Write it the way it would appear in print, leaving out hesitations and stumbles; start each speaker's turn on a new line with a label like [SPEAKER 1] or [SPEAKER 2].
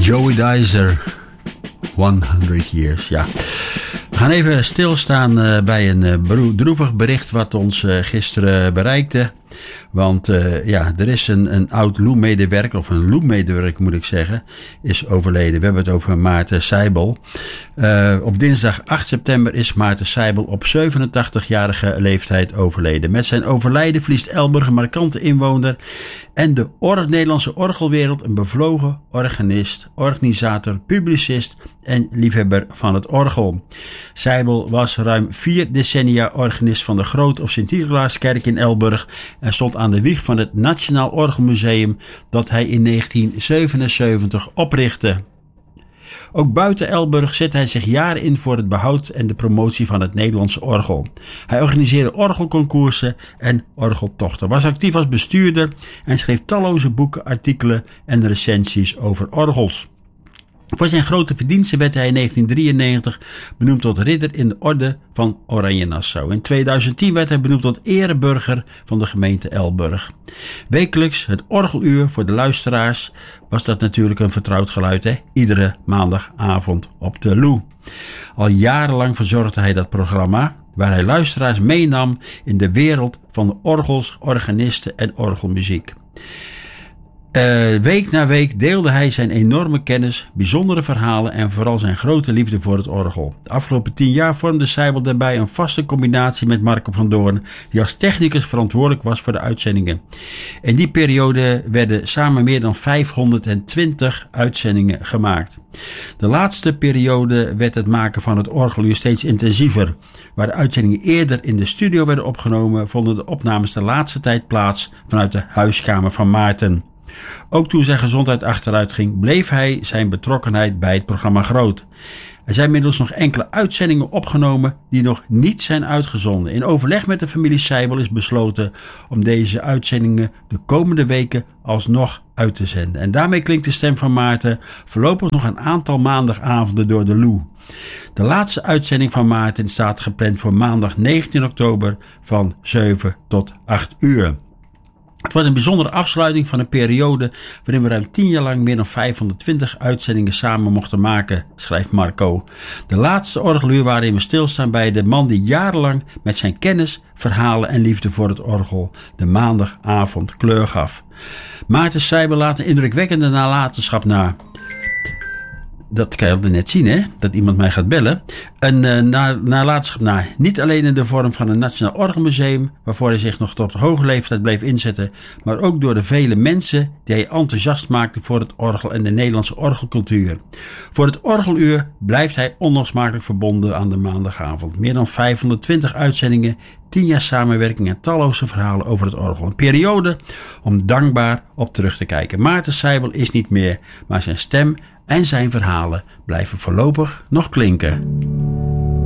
[SPEAKER 1] Joey Dizer, 100 Years, ja. We gaan even stilstaan bij een droevig bericht wat ons gisteren bereikte. Want er is een oud Loo-medewerker, of een Loo-medewerker moet ik zeggen, is overleden. We hebben het over Maarten Seibel. Op dinsdag 8 september is Maarten Seibel op 87-jarige leeftijd overleden. Met zijn overlijden verliest Elburg een markante inwoner en de Nederlandse orgelwereld een bevlogen organist, organisator, publicist en liefhebber van het orgel. Seibel was ruim 4 decennia organist van de Groot- of Sint-Nicolaaskerk in Elburg en stond aan de wieg van het Nationaal Orgelmuseum dat hij in 1977 oprichtte. Ook buiten Elburg zet hij zich jaren in voor het behoud en de promotie van het Nederlandse orgel. Hij organiseerde orgelconcoursen en orgeltochten, was actief als bestuurder en schreef talloze boeken, artikelen en recensies over orgels. Voor zijn grote verdiensten werd hij in 1993 benoemd tot ridder in de orde van Oranje-Nassau. In 2010 werd hij benoemd tot ereburger van de gemeente Elburg. Wekelijks het orgeluur voor de luisteraars was dat natuurlijk een vertrouwd geluid, hè? Iedere maandagavond op de Loo. Al jarenlang verzorgde hij dat programma, waar hij luisteraars meenam in de wereld van de orgels, organisten en orgelmuziek. Week na week deelde hij zijn enorme kennis, bijzondere verhalen en vooral zijn grote liefde voor het orgel. De afgelopen 10 jaar vormde Seibel daarbij een vaste combinatie met Marco van Doorn, die als technicus verantwoordelijk was voor de uitzendingen. In die periode werden samen meer dan 520 uitzendingen gemaakt. De laatste periode werd het maken van het orgeluur steeds intensiever. Waar de uitzendingen eerder in de studio werden opgenomen, vonden de opnames de laatste tijd plaats vanuit de huiskamer van Maarten. Ook toen zijn gezondheid achteruit ging, bleef hij zijn betrokkenheid bij het programma groot. Er zijn inmiddels nog enkele uitzendingen opgenomen die nog niet zijn uitgezonden. In overleg met de familie Seibel is besloten om deze uitzendingen de komende weken alsnog uit te zenden. En daarmee klinkt de stem van Maarten voorlopig nog een aantal maandagavonden door de Loo. De laatste uitzending van Maarten staat gepland voor maandag 19 oktober van 7 tot 8 uur. Het wordt een bijzondere afsluiting van een periode waarin we ruim 10 jaar lang meer dan 520 uitzendingen samen mochten maken, schrijft Marco. De laatste orgeluur waarin we stilstaan bij de man die jarenlang met zijn kennis, verhalen en liefde voor het orgel de maandagavond kleur gaf. Maarten Seibel laat een indrukwekkende nalatenschap na. Dat kan je altijd net zien, hè? Dat iemand mij gaat bellen. Een nalatenschap na. Niet alleen in de vorm van een Nationaal Orgelmuseum, waarvoor hij zich nog tot hoge leeftijd bleef inzetten, maar ook door de vele mensen die hij enthousiast maakte voor het orgel en de Nederlandse orgelcultuur. Voor het orgeluur blijft hij onlosmakelijk verbonden aan de maandagavond. Meer dan 520 uitzendingen, 10 jaar samenwerking en talloze verhalen over het orgel. Een periode om dankbaar op terug te kijken. Maarten Seibel is niet meer, maar zijn stem en zijn verhalen blijven voorlopig nog klinken.